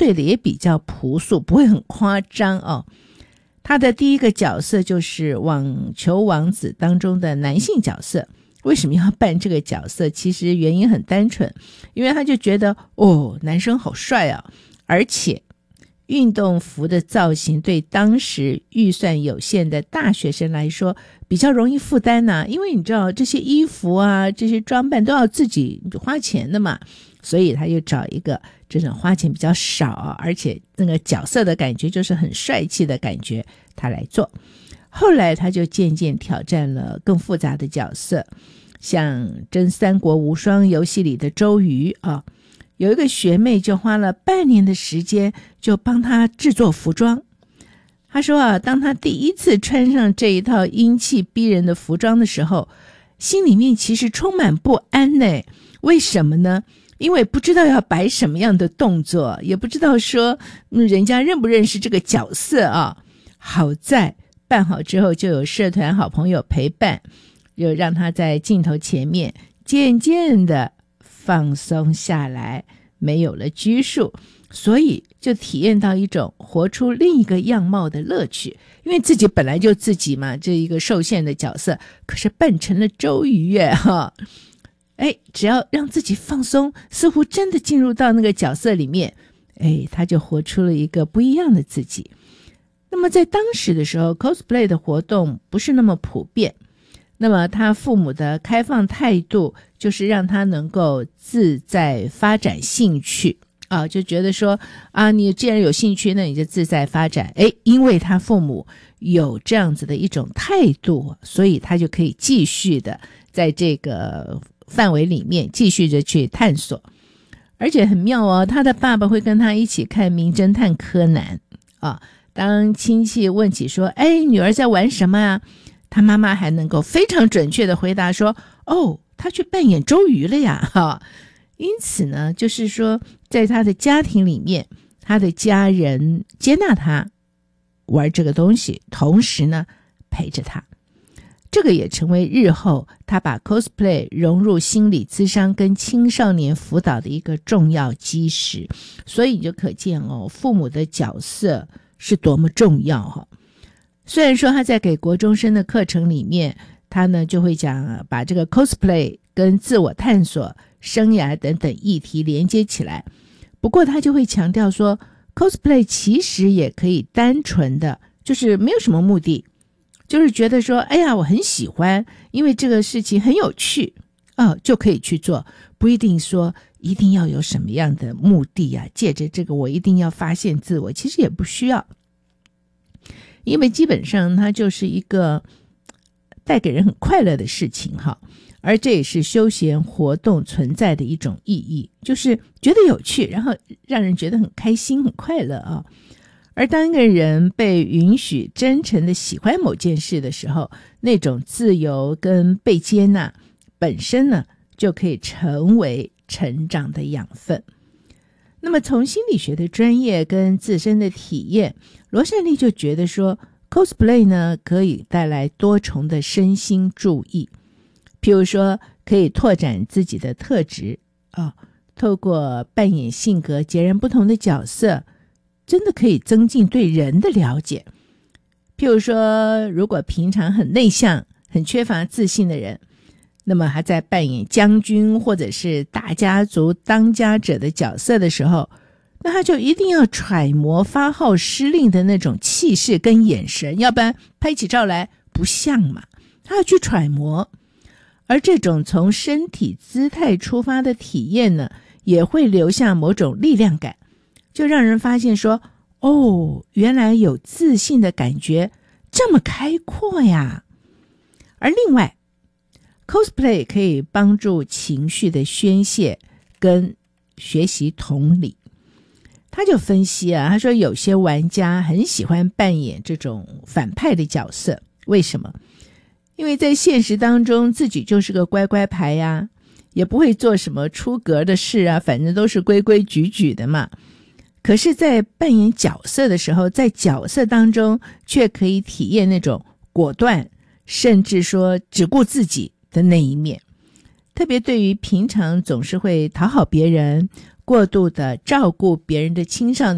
对的也比较朴素，不会很夸张哦。他的第一个角色就是网球王子当中的男性角色。为什么要扮这个角色？其实原因很单纯，因为他就觉得男生好帅啊，而且运动服的造型对当时预算有限的大学生来说比较容易负担啊，因为你知道这些衣服啊，这些装扮都要自己花钱的嘛，所以他就找一个这种花钱比较少，而且那个角色的感觉就是很帅气的感觉，他来做。后来他就渐渐挑战了更复杂的角色，像真三国无双游戏里的周瑜啊，有一个学妹就花了半年的时间就帮他制作服装。他说啊，当他第一次穿上这一套英气逼人的服装的时候，心里面其实充满不安呢。为什么呢？因为不知道要摆什么样的动作，也不知道说人家认不认识这个角色啊。好在办好之后就有社团好朋友陪伴，就让他在镜头前面渐渐的放松下来，没有了拘束，所以就体验到一种活出另一个样貌的乐趣。因为自己本来就自己嘛，这一个受限的角色，可是扮成了周瑜耶哈。只要让自己放松，似乎真的进入到那个角色里面，他就活出了一个不一样的自己。那么在当时的时候 cosplay 的活动不是那么普遍，那么他父母的开放态度就是让他能够自在发展兴趣啊，就觉得说啊，你既然有兴趣，那你就自在发展。因为他父母有这样子的一种态度，所以他就可以继续的在这个范围里面继续的去探索。而且很妙哦，他的爸爸会跟他一起看名侦探柯南啊。当亲戚问起说女儿在玩什么啊，他妈妈还能够非常准确的回答说他去扮演周瑜了呀哈。因此呢，就是说在他的家庭里面，他的家人接纳他玩这个东西，同时呢陪着他。这个也成为日后他把 cosplay 融入心理咨商跟青少年辅导的一个重要基石。所以你就可见父母的角色是多么重要哈。虽然说他在给国中生的课程里面，他呢就会讲把这个 cosplay 跟自我探索、生涯等等议题连接起来，不过他就会强调说 cosplay 其实也可以单纯的就是没有什么目的，就是觉得说我很喜欢，因为这个事情很有趣就可以去做，不一定说一定要有什么样的目的啊，借着这个我一定要发现自我，其实也不需要。因为基本上它就是一个带给人很快乐的事情哈，而这也是休闲活动存在的一种意义，就是觉得有趣，然后让人觉得很开心很快乐啊。而当一个人被允许真诚的喜欢某件事的时候，那种自由跟被接纳本身呢，就可以成为成长的养分。那么从心理学的专业跟自身的体验，罗善丽就觉得说 cosplay 呢可以带来多重的身心注意，譬如说可以拓展自己的特质透过扮演性格截然不同的角色，真的可以增进对人的了解。譬如说如果平常很内向很缺乏自信的人，那么他在扮演将军或者是大家族当家者的角色的时候，那他就一定要揣摩发号施令的那种气势跟眼神，要不然拍起照来不像嘛，他要去揣摩。而这种从身体姿态出发的体验呢，也会留下某种力量感，就让人发现说原来有自信的感觉这么开阔呀。而另外cosplay 可以帮助情绪的宣泄跟学习同理。他就分析他说有些玩家很喜欢扮演这种反派的角色，为什么？因为在现实当中自己就是个乖乖牌呀，也不会做什么出格的事啊，反正都是规规矩矩的嘛。可是在扮演角色的时候，在角色当中却可以体验那种果断，甚至说只顾自己的那一面。特别对于平常总是会讨好别人、过度的照顾别人的青少